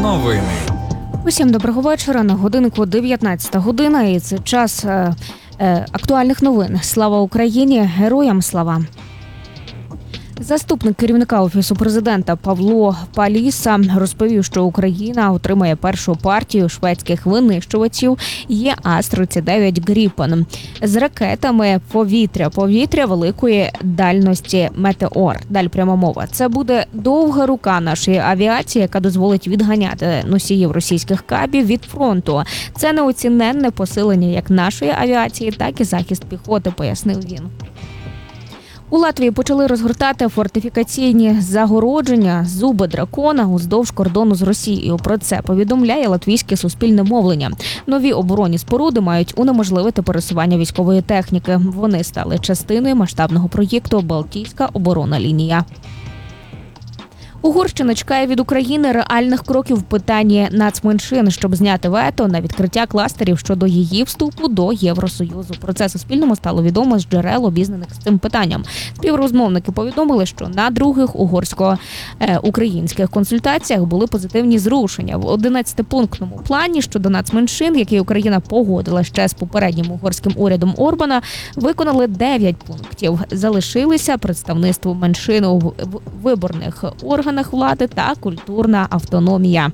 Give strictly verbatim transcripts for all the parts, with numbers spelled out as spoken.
Новини. Усім доброго вечора. На годинку дев'ятнадцята година, і це час е, е, актуальних новин. Слава Україні! Героям слава! Заступник керівника Офісу президента Павло Паліса розповів, що Україна отримає першу партію шведських винищувачів Є А С тридцять дев'ять Гріпен з ракетами повітря-повітря великої дальності «Метеор». Далі пряма мова. Це буде довга рука нашої авіації, яка дозволить відганяти носіїв російських кабів від фронту. Це неоціненне посилення як нашої авіації, так і захист піхоти, пояснив він. У Латвії почали розгортати фортифікаційні загородження «Зуби дракона» уздовж кордону з Росією. Про це повідомляє латвійське суспільне мовлення. Нові оборонні споруди мають унеможливити пересування військової техніки. Вони стали частиною масштабного проєкту «Балтійська оборонна лінія». Угорщина чекає від України реальних кроків в питанні нацменшин, щоб зняти вето на відкриття кластерів щодо її вступу до Євросоюзу. Про це Суспільному стало відомо з джерел, обізнаних з цим питанням. Співрозмовники повідомили, що на других угорсько-українських консультаціях були позитивні зрушення. В одинадцятипунктному плані щодо нацменшин, який Україна погодила ще з попереднім угорським урядом Орбана, виконали дев'ять пунктів. Залишилися представництво меншин у виборних органах влади та культурна автономія.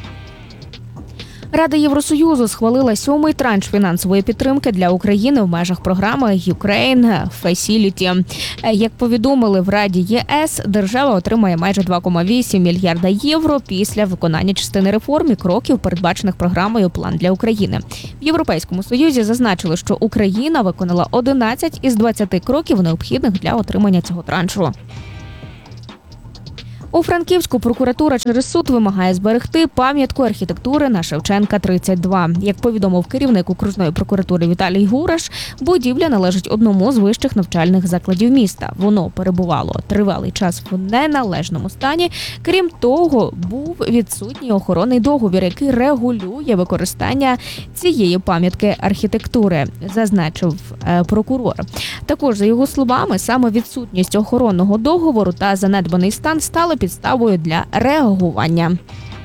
Рада Євросоюзу схвалила сьомий транш фінансової підтримки для України в межах програми Ukraine Facility. Як повідомили в Раді Є Ес, держава отримає майже два цілих вісім мільярда євро після виконання частини реформ і кроків, передбачених програмою «План для України». В Європейському Союзі зазначили, що Україна виконала одинадцять із двадцяти кроків, необхідних для отримання цього траншу. У Франківську прокуратура через суд вимагає зберегти пам'ятку архітектури на Шевченка, тридцять два. Як повідомив керівник окружної прокуратури Віталій Гураш, будівля належить одному з вищих навчальних закладів міста. Воно перебувало тривалий час в неналежному стані. Крім того, був відсутній охоронний договір, який регулює використання цієї пам'ятки архітектури, зазначив е, прокурор. Також, за його словами, саме відсутність охоронного договору та занедбаний стан стали підставою для реагування.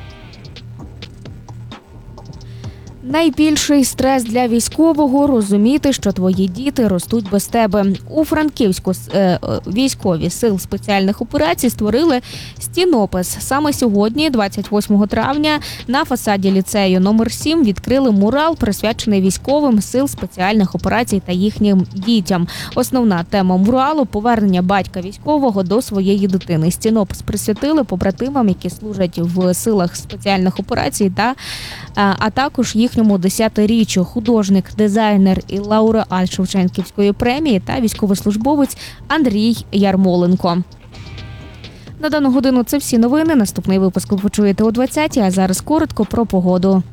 Найбільший стрес для військового – розуміти, що твої діти ростуть без тебе. У Франківську е, військові сил спеціальних операцій створили стінопис. Саме сьогодні, двадцять восьмого травня, на фасаді ліцею номер сім відкрили мурал, присвячений військовим сил спеціальних операцій та їхнім дітям. Основна тема муралу – повернення батька військового до своєї дитини. Стінопис присвятили побратимам, які служать в силах спеціальних операцій, та, а також їх їхньому десятиріччю. Художник, дизайнер і лауреат Шевченківської премії та військовослужбовець Андрій Ярмоленко. На дану годину це всі новини. Наступний випуск ви почуєте о двадцятій, а зараз коротко про погоду.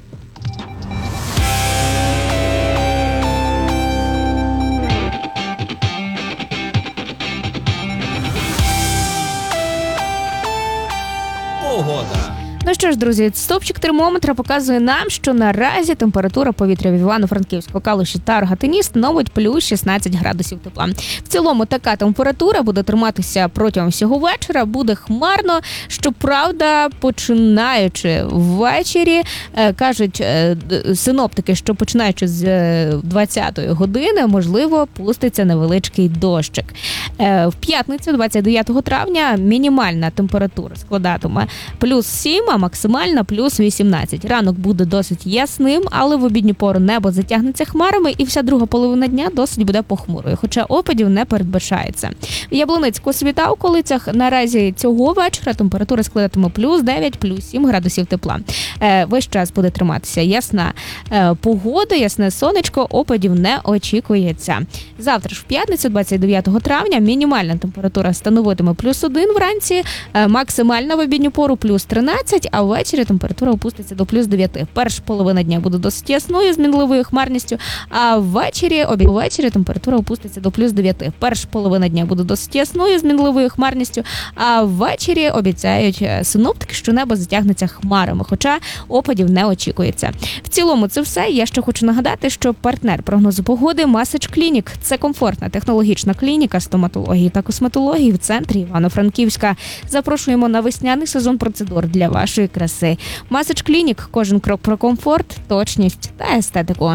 Погода. Ну що ж, друзі, стовпчик термометра показує нам, що наразі температура повітря в Івано-Франківську, Калуші та Рогатині становить плюс шістнадцять градусів тепла. В цілому така температура буде триматися протягом всього вечора, буде хмарно, щоправда, починаючи ввечері, кажуть синоптики, що починаючи з двадцятої години, можливо, пуститься невеличкий дощик. В п'ятницю, двадцять дев'ятого травня, мінімальна температура складатиме плюс сім, а максимальна плюс вісімнадцять. Ранок буде досить ясним, але в обідню пору небо затягнеться хмарами і вся друга половина дня досить буде похмурою, хоча опадів не передбачається. В Яблуницьку, Світа, околицях наразі цього вечора температура складатиме плюс дев'ять, плюс сім градусів тепла. Е, весь час буде триматися ясна е, погода, ясне сонечко, опадів не очікується. Завтра ж в п'ятницю, двадцять дев'ятого травня, мінімальна температура становитиме плюс один вранці, е, максимальна в обідню пору плюс тринадцять, а ввечері температура опуститься до плюс дев'ять. Перша половина дня буде досить ясною з мінливою хмарністю, а ввечері, обід ввечері температура опуститься до плюс дев'ять. Перша половина дня буде досить ясною з мінливою хмарністю, а ввечері обіцяють синоптики, що небо затягнеться хмарами, хоча опадів не очікується. В цілому це все. Я ще хочу нагадати, що партнер прогнозу погоди Масач Клінік – це комфортна технологічна клініка стоматології та косметології в центрі Івано-Франківська. Запрошуємо на весняний сезон процедур для вашої вашої краси. Масаж Клінік – кожен крок про комфорт, точність та естетику.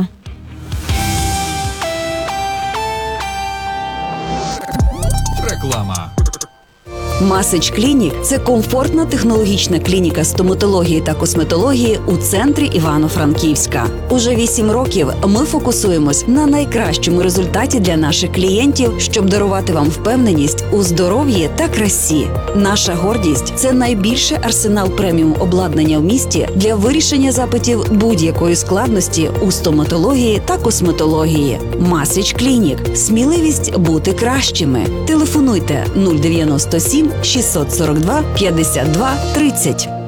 Реклама. Масаж Клінік – це комфортна технологічна клініка стоматології та косметології у центрі Івано-Франківська. Уже вісім років ми фокусуємось на найкращому результаті для наших клієнтів, щоб дарувати вам впевненість у здоров'ї та красі. Наша гордість – це найбільший арсенал преміум обладнання в місті для вирішення запитів будь-якої складності у стоматології та косметології. Масаж Клінік – сміливість бути кращими. Телефонуйте нуль дев'яносто сім шістсот сорок два п'ятдесят два тридцять.